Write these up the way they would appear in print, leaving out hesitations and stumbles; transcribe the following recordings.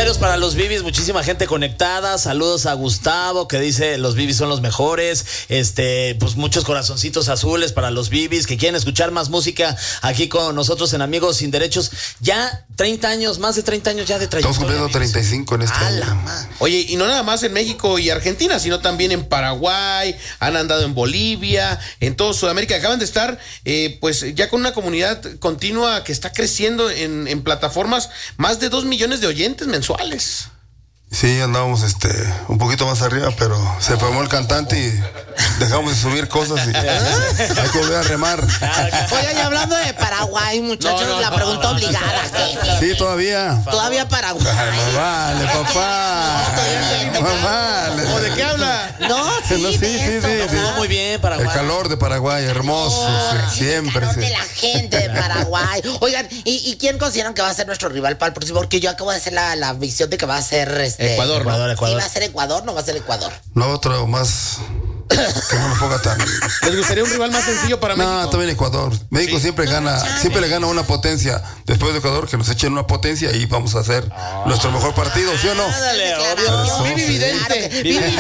comentarios para los Bibis, muchísima gente conectada. Saludos a Gustavo, que dice los Bibis son los mejores. Pues muchos corazoncitos azules para los Bibis que quieren escuchar más música aquí con nosotros en Amigos Sin Derechos. Ya 30 años, más de 30 años ya de trayectoria. Estamos cumpliendo 35 en este año. Oye, y no nada más en México y Argentina, sino también en Paraguay, han andado en Bolivia, en toda Sudamérica. Acaban de estar pues ya con una comunidad continua que está creciendo en plataformas, más de 2 millones de oyentes mensuales. Sí, andábamos un poquito más arriba, pero se formó el cantante y dejamos de subir cosas y hay que volver a remar. Oye, y hablando de Paraguay, muchachos, la pregunta obligada. Sí, todavía. Todavía Paraguay. Vale, papá. Vale. ¿O de qué habla? No, sí, sí. Muy bien, Paraguay. El calor de Paraguay, hermoso, siempre. El calor de la gente de Paraguay. Oigan, ¿y quién consideran que va a ser nuestro rival para el próximo? Porque yo acabo de hacer la visión de que va a ser Ecuador. ¿Sí va a ser Ecuador? ¿No va a ser Ecuador? No, otro más que no me ponga tan. ¿Les gustaría un rival más sencillo para México? No, también Ecuador. México siempre le gana una potencia. Después de Ecuador, que nos echen una potencia y vamos a hacer nuestro mejor partido, ¿sí o no? Dale, obvio. Vivi Vidente.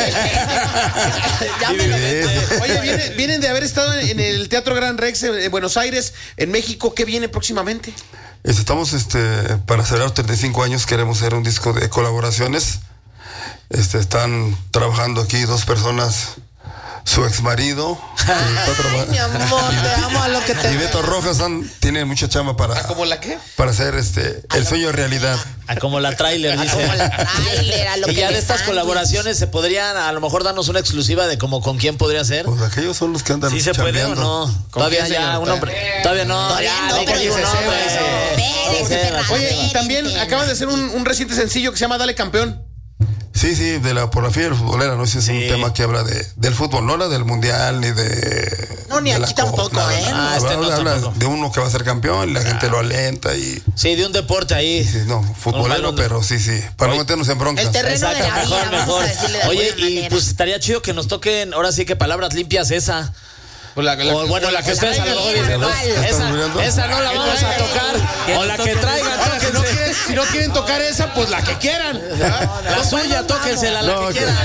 Oye, vienen de haber estado en el Teatro Gran Rex en Buenos Aires, en México. ¿Qué viene próximamente? Estamos para celebrar 35 años, queremos hacer un disco de colaboraciones. Están trabajando aquí 2 personas, su ex marido mi amor, te amo a lo que te y Beto Rojas tienen mucha chamba para ¿cómo la qué? Para hacer el sueño realidad. Como la tráiler, dice. Como la tráiler, a lo y que ya le de estas están. colaboraciones se podrían a lo mejor darnos una exclusiva de como con quién podría ser. Pues aquellos son los que andan ¿Sí se puede o chambeando. no? Todavía quién, ya señor? un hombre. Todavía no. Todavía no, diga porque un se nombre. Espérense, Oye, y también acaban de hacer un reciente sencillo que se llama Dale Campeón. Sí, por la fiebre futbolera, ¿no? Ese es un tema que habla del fútbol, no habla del mundial ni de. No, ni de aquí tampoco, nada. Habla tampoco. de uno que va a ser campeón y la gente lo alenta y. Sí, de un deporte ahí. Sí, no, futbolero, pero sí. Para no meternos en broncas. El terreno de la vida, mejor. vamos a decirle de Oye, alguna y manera. pues estaría chido que nos toquen, ahora sí que palabras limpias esa. La que ustedes a lo mejor dicen, ¿no? Esa no la vamos a tocar. O la que traigan. Ahora, si no quieren tocar esa, pues la que quieran. La suya, tóquensela, la que quieran.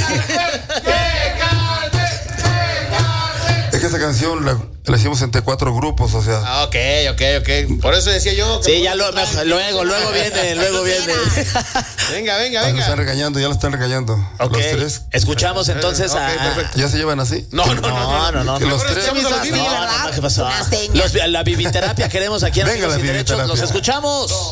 Es que esa canción la hicimos entre 4 grupos, o sea. Ok. Por eso decía yo. Sí, ya luego viene. Venga. Ya la están regañando. Ok. Los 3. Escuchamos entonces a. ¿Ya se llevan así? No. Que los 3. ¿Qué pasó? La bibiterapia queremos aquí en Venga, Amigos la Sin Derechos. bibiterapia. Los escuchamos.